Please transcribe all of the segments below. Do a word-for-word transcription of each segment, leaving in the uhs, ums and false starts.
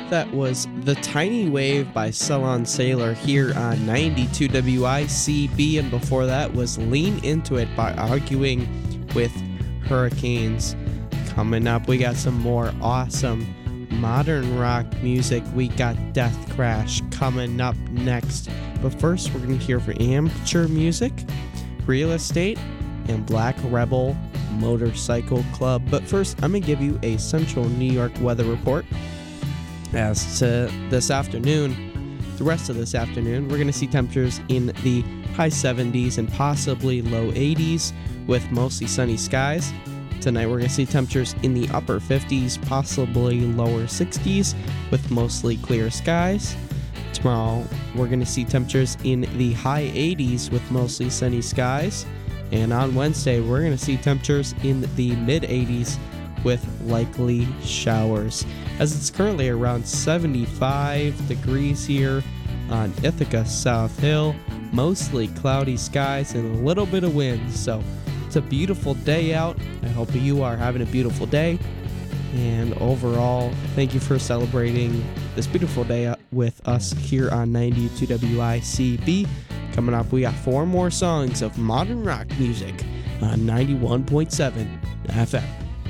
That was The Tiny Wave by Sullen Sailor here on ninety-two W I C B, and before that was Lean Into It by Arguing with Hurricanes. Coming up, we got some more awesome modern rock music. We got Death Crash coming up next. But first, we're going to hear from Amateur Music, Real Estate, and Black Rebel Motorcycle Club. But first, I'm going to give you a Central New York weather report. As to this afternoon, the rest of this afternoon, we're going to see temperatures in the high seventies and possibly low eighties with mostly sunny skies. Tonight, we're going to see temperatures in the upper fifties, possibly lower sixties with mostly clear skies. Tomorrow, we're going to see temperatures in the high eighties with mostly sunny skies. And on Wednesday, we're going to see temperatures in the mid eighties with likely showers. As it's currently around seventy-five degrees here on Ithaca South Hill, mostly cloudy skies and a little bit of wind. So it's a beautiful day out. I hope you are having a beautiful day. And overall, thank you for celebrating this beautiful day with us here on ninety-two W I C B. Coming up, we got four more songs of modern rock music on ninety-one point seven F M.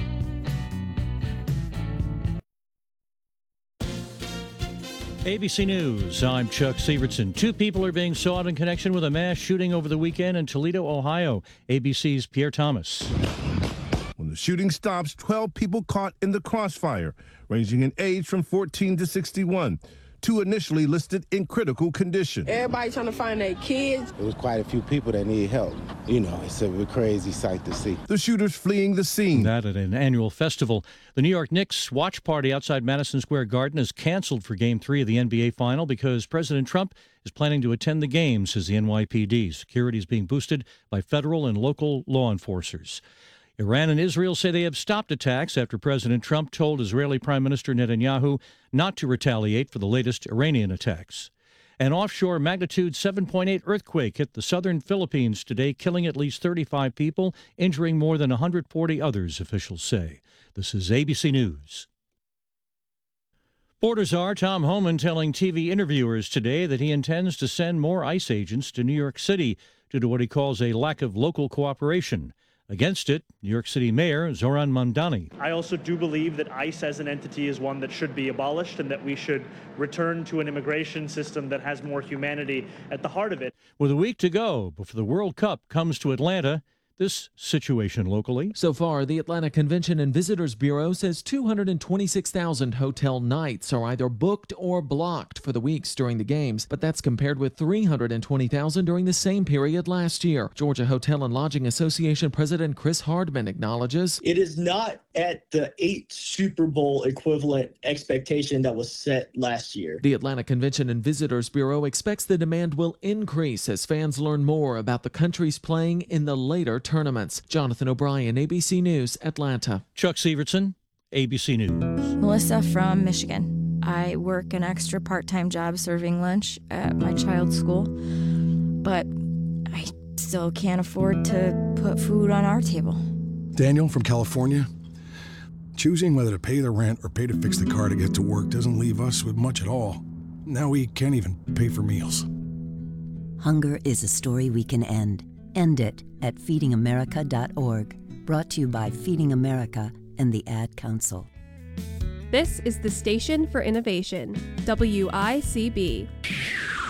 A B C News, I'm Chuck Sievertson. Two people are being sought in connection with a mass shooting over the weekend in Toledo, Ohio. A B C's Pierre Thomas. When the shooting stops, twelve people caught in the crossfire, ranging in age from fourteen to sixty-one. Two initially listed in critical condition. Everybody trying to find their kids. There was quite a few people that need help. You know, it's a crazy sight to see. The shooters fleeing the scene. That at an annual festival. The New York Knicks watch party outside Madison Square Garden is canceled for Game three of the N B A Final because President Trump is planning to attend the game, says the N Y P D. Security is being boosted by federal and local law enforcers. Iran and Israel say they have stopped attacks after President Trump told Israeli Prime Minister Netanyahu not to retaliate for the latest Iranian attacks. An offshore magnitude seven point eight earthquake hit the southern Philippines today, killing at least thirty-five people, injuring more than one hundred forty others, officials say. This is A B C News. Border Czar Tom Homan telling T V interviewers today that he intends to send more ICE agents to New York City due to what he calls a lack of local cooperation. Against it, New York City Mayor Zoran Mandani. I also do believe that ICE as an entity is one that should be abolished and that we should return to an immigration system that has more humanity at the heart of it. With a week to go before the World Cup comes to Atlanta, this situation locally. So far, the Atlanta Convention and Visitors Bureau says two hundred twenty-six thousand hotel nights are either booked or blocked for the weeks during the games, but that's compared with three hundred twenty thousand during the same period last year. Georgia Hotel and Lodging Association President Chris Hardman acknowledges it is not at the eight Super Bowl equivalent expectation that was set last year. The Atlanta Convention and Visitors Bureau expects the demand will increase as fans learn more about the countries playing in the later tournaments. Jonathan O'Brien, A B C News, Atlanta. Chuck Sievertson, A B C News. Melissa from Michigan. I work an extra part-time job serving lunch at my child's school, but I still can't afford to put food on our table. Daniel from California. Choosing whether to pay the rent or pay to fix the car to get to work doesn't leave us with much at all. Now we can't even pay for meals. Hunger is a story we can end. End it at feeding america dot org. Brought to you by Feeding America and the Ad Council. This is the Station for Innovation, W I C B.